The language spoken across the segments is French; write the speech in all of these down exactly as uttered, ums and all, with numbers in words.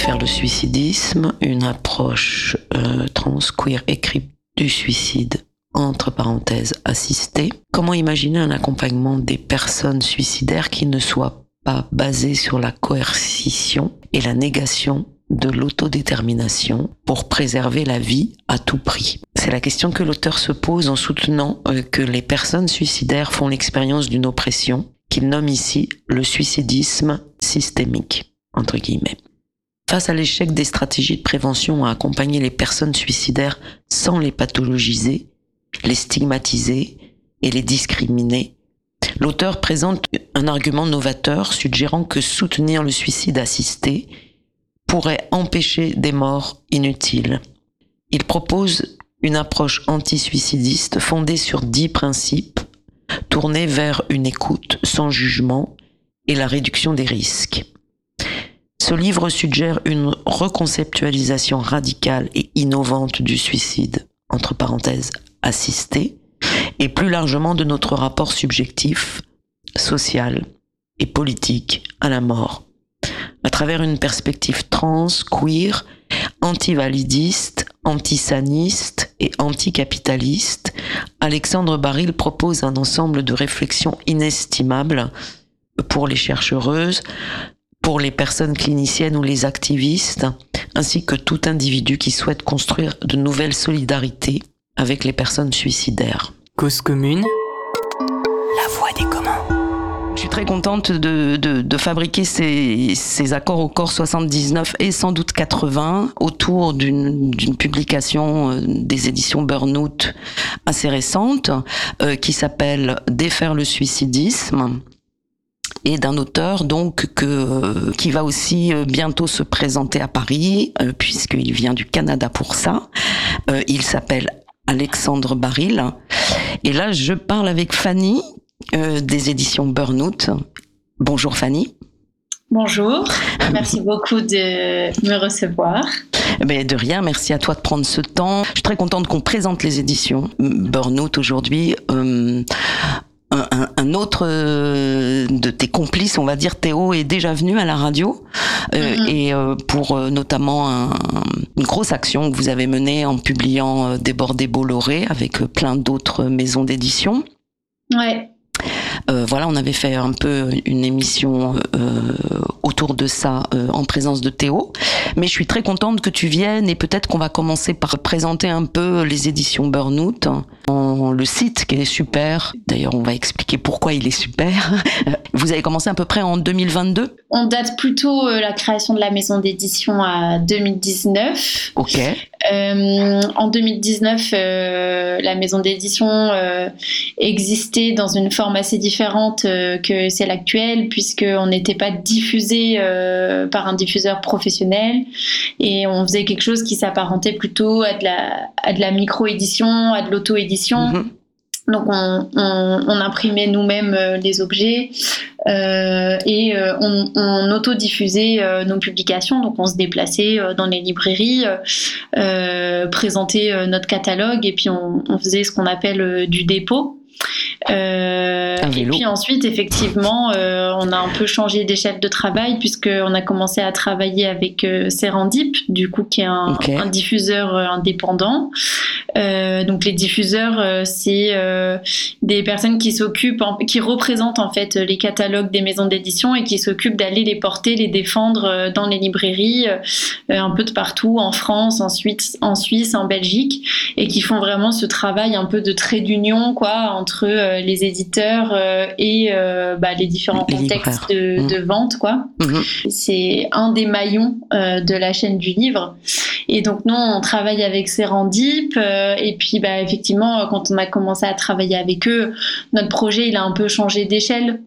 Défaire le suicidisme, une approche euh, trans, queer écrite du suicide, entre parenthèses, assistée. Comment imaginer un accompagnement des personnes suicidaires qui ne soit pas basé sur la coercition et la négation de l'autodétermination pour préserver la vie à tout prix? C'est la question que l'auteur se pose en soutenant euh, que les personnes suicidaires font l'expérience d'une oppression qu'il nomme ici le suicidisme systémique, entre guillemets. Face à l'échec des stratégies de prévention à accompagner les personnes suicidaires sans les pathologiser, les stigmatiser et les discriminer, l'auteur présente un argument novateur suggérant que soutenir le suicide assisté pourrait empêcher des morts inutiles. Il propose une approche anti-suicidiste fondée sur dix principes tournés vers une écoute sans jugement et la réduction des risques. Ce livre suggère une reconceptualisation radicale et innovante du suicide, entre parenthèses, assisté, et plus largement de notre rapport subjectif, social et politique à la mort. À travers une perspective trans, queer, antivalidiste, antisaniste et anticapitaliste, Alexandre Baril propose un ensemble de réflexions inestimables pour les chercheuses, pour les personnes cliniciennes ou les activistes, ainsi que tout individu qui souhaite construire de nouvelles solidarités avec les personnes suicidaires. Cause commune, la voix des communs. Je suis très contente de, de, de fabriquer ces, ces accords au corps soixante-dix-neuf et sans doute quatre-vingts autour d'une, d'une publication des éditions Burnout assez récente euh, qui s'appelle « Défaire le suicidisme ». Et d'un auteur donc que qui va aussi bientôt se présenter à Paris euh, puisqu'il vient du Canada pour ça. Euh, il s'appelle Alexandre Baril. Et là, je parle avec Fanny euh, des éditions Burnout. Bonjour Fanny. Bonjour, merci beaucoup de me recevoir. Ben de rien, merci à toi de prendre ce temps. Je suis très contente qu'on présente les éditions Burnout aujourd'hui. Euh, Un, un autre de tes complices, on va dire, Théo, est déjà venu à la radio euh, mm-hmm. et euh, pour euh, notamment un, une grosse action que vous avez menée en publiant euh, Débordé Bolloré avec euh, plein d'autres maisons d'édition. Ouais. Euh, voilà, on avait fait un peu une émission euh, autour de ça euh, en présence de Théo. Mais je suis très contente que tu viennes et peut-être qu'on va commencer par présenter un peu les éditions Burnout. En, le site qui est super. D'ailleurs, on va expliquer pourquoi il est super. Vous avez commencé à peu près en deux mille vingt-deux ? On date plutôt euh, la création de la maison d'édition à deux mille dix-neuf. Ok. Euh, en deux mille dix-neuf, euh, la maison d'édition euh, existait dans une forme assez différente euh, que celle actuelle, puisqu'on n'était pas diffusé euh, par un diffuseur professionnel et on faisait quelque chose qui s'apparentait plutôt à de la, à de la micro-édition, à de l'auto-édition. Mmh. Donc on, on, on imprimait nous-mêmes euh, les objets euh, et euh, on, on autodiffusait euh, nos publications. Donc on se déplaçait euh, dans les librairies, euh, présentait euh, notre catalogue et puis on, on faisait ce qu'on appelle euh, du dépôt. Euh, et puis ensuite effectivement euh, on a un peu changé d'échelle de travail puisqu'on a commencé à travailler avec euh, Serendip du coup qui est un, okay. un diffuseur euh, indépendant. Euh, donc les diffuseurs euh, c'est euh, des personnes qui s'occupent en, qui représentent en fait les catalogues des maisons d'édition et qui s'occupent d'aller les porter, les défendre euh, dans les librairies euh, un peu de partout en France, en Suisse, en Suisse, en Belgique et qui font vraiment ce travail un peu de trait d'union quoi entre euh, les éditeurs euh, et euh, bah, les différents les contextes de, mmh. de vente quoi. Mmh. C'est un des maillons euh, de la chaîne du livre et donc nous on travaille avec Serendip euh, et puis bah, effectivement quand on a commencé à travailler avec eux notre projet il a un peu changé d'échelle.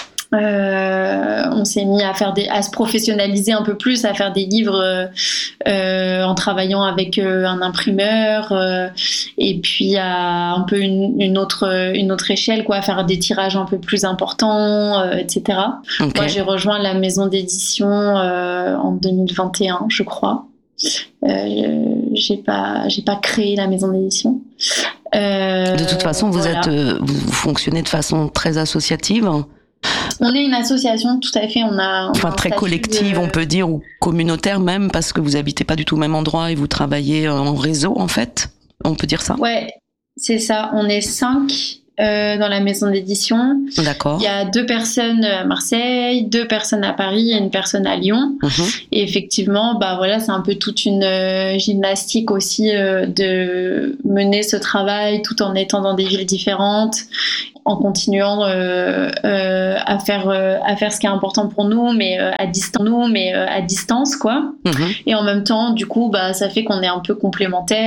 Euh, on s'est mis à faire des, à se professionnaliser un peu plus, à faire des livres euh, en travaillant avec euh, un imprimeur euh, et puis à un peu une, une autre une autre échelle quoi, à faire des tirages un peu plus importants, euh, et cetera. Okay. Moi j'ai rejoint la maison d'édition euh, en deux mille vingt et un, je crois. Euh, j'ai pas j'ai pas créé la maison d'édition. Euh, de toute façon, vous voilà. êtes vous fonctionnez de façon très associative. On est une association, tout à fait. On a, on Enfin, a un très statut collective, de- on peut dire, ou communautaire même, parce que vous habitez pas du tout au même endroit et vous travaillez en réseau, en fait. On peut dire ça? Ouais, c'est ça. On est cinq euh, dans la maison d'édition. D'accord. Il y a deux personnes à Marseille, deux personnes à Paris et une personne à Lyon. Mhm. Et effectivement, bah voilà, c'est un peu toute une euh, gymnastique aussi euh, de mener ce travail tout en étant dans des villes différentes, en continuant euh, euh, à faire euh, à faire ce qui est important pour nous, mais euh, à distance, nous, mais euh, à distance, quoi. Mhm. Et en même temps, du coup, bah ça fait qu'on est un peu complémentaires.